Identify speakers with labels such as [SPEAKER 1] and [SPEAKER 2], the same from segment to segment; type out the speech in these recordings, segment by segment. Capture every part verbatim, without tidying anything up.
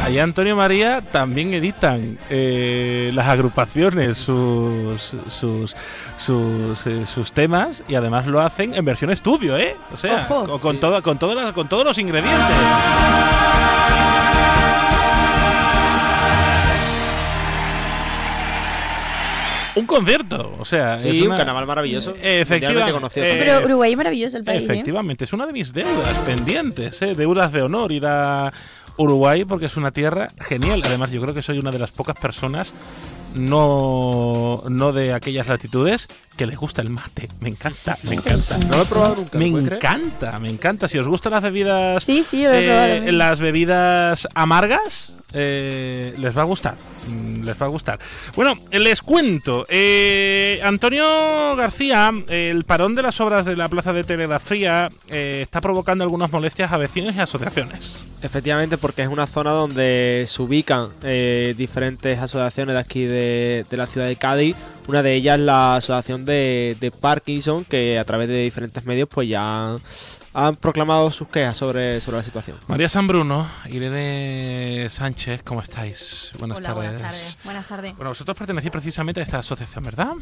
[SPEAKER 1] Allá Antonio María también editan eh, las agrupaciones sus sus sus, eh, sus temas y además lo hacen en versión estudio, ¿eh? O sea,
[SPEAKER 2] Ojo,
[SPEAKER 1] con, con,
[SPEAKER 2] sí.
[SPEAKER 1] todo, con, todas las, con todos los ingredientes. Un concierto, o sea,
[SPEAKER 2] Sí,
[SPEAKER 1] es una,
[SPEAKER 2] un carnaval maravilloso.
[SPEAKER 1] Efectivamente,
[SPEAKER 2] conocido
[SPEAKER 1] eh,
[SPEAKER 2] también.
[SPEAKER 3] Pero Uruguay es maravilloso el país,
[SPEAKER 1] efectivamente, ¿eh? Es una de mis deudas pendientes, ¿eh? Deudas de honor ir a Uruguay porque es una tierra genial. Además, yo creo que soy una de las pocas personas no, no de aquellas latitudes que les gusta el mate. Me encanta, me encanta.
[SPEAKER 2] No lo he probado nunca.
[SPEAKER 1] Me
[SPEAKER 2] ¿lo puedes creer?
[SPEAKER 1] encanta, me encanta. Si os gustan las bebidas,
[SPEAKER 3] Sí, sí, yo lo he probado
[SPEAKER 1] eh,
[SPEAKER 3] también.
[SPEAKER 1] las bebidas amargas, eh, les va a gustar. Mm, Les va a gustar. Bueno, les cuento. Eh, Antonio García, el parón de las obras de la Plaza de Telegrafía eh, está provocando algunas molestias a vecinos y asociaciones.
[SPEAKER 2] Efectivamente, porque es una zona donde se ubican eh, diferentes asociaciones de aquí de, de la ciudad de Cádiz. Una de ellas la asociación de, de Parkinson, que a través de diferentes medios pues ya han, han proclamado sus quejas sobre, sobre la situación.
[SPEAKER 1] María San Bruno, Irene Sánchez, ¿cómo estáis? Buenas
[SPEAKER 4] Hola,
[SPEAKER 1] tardes.
[SPEAKER 4] buenas tardes. Buenas tardes.
[SPEAKER 1] Bueno, vosotros pertenecéis precisamente a esta asociación, ¿verdad?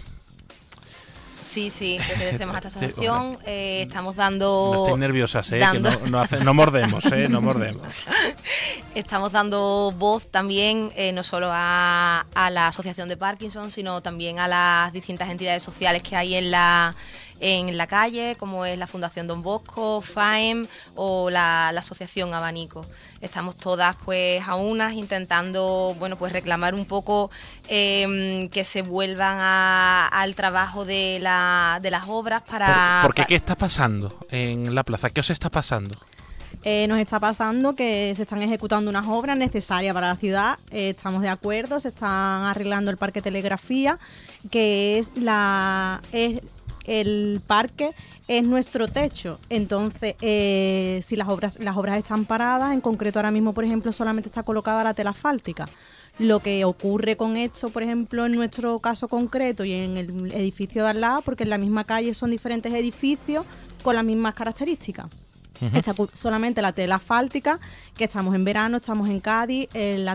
[SPEAKER 4] Sí, sí, pertenecemos a esta
[SPEAKER 1] Sí,
[SPEAKER 4] asociación. Eh, estamos
[SPEAKER 1] No
[SPEAKER 4] dando...
[SPEAKER 1] estéis nerviosas, ¿eh?
[SPEAKER 4] dando-
[SPEAKER 1] Que no, no, hace- no mordemos, ¿eh? No mordemos.
[SPEAKER 4] Estamos dando voz también eh, no solo a, a la asociación de Parkinson, sino también a las distintas entidades sociales que hay en la en la calle, como es la Fundación Don Bosco, FAEM o la, la Asociación Abanico. Estamos todas pues a unas intentando, bueno, pues reclamar un poco eh, que se vuelvan a- al trabajo de, la, de las obras para...
[SPEAKER 1] ¿Por, porque
[SPEAKER 4] pa-
[SPEAKER 1] qué está pasando en la plaza? ¿Qué os está pasando?
[SPEAKER 5] Eh, nos está pasando que se están ejecutando unas obras necesarias para la ciudad. Eh, estamos de acuerdo, se están arreglando el parque Telegrafía, que es la es el parque es nuestro techo. Entonces, eh, si las obras las obras están paradas, en concreto ahora mismo, por ejemplo, solamente está colocada la tela asfáltica. Lo que ocurre con esto, por ejemplo, en nuestro caso concreto y en el edificio de al lado, porque en la misma calle son diferentes edificios con las mismas características. Uh-huh. Está solamente la tela asfáltica, que estamos en verano, estamos en Cádiz, eh, la,